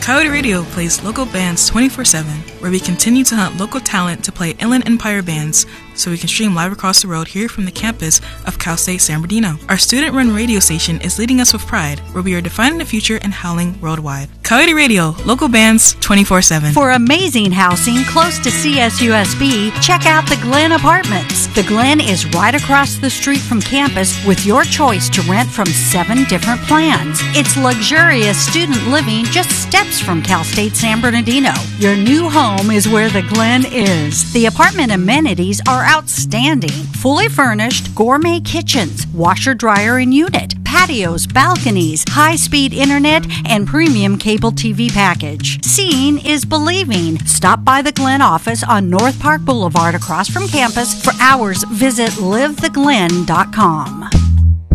Coyote Radio plays local bands 24/7, where we continue to hunt local talent to play Inland Empire bands, so we can stream live across the road here from the campus of Cal State San Bernardino. Our student-run radio station is leading us with pride, where we are defining the future and howling worldwide. Coyote Radio, local bands 24/7. For amazing housing close to CSUSB, check out the Glen Apartments. The Glen is right across the street from campus with your choice to rent from 7 different plans. It's luxurious student living just steps from Cal State San Bernardino. Your new home is where the Glen is. The apartment amenities are outstanding. Fully furnished, gourmet kitchens, washer, dryer, and unit, patios, balconies, high-speed internet, and premium cable TV package. Seeing is believing. Stop by the Glen office on North Park Boulevard across from campus. For hours, visit livetheglen.com.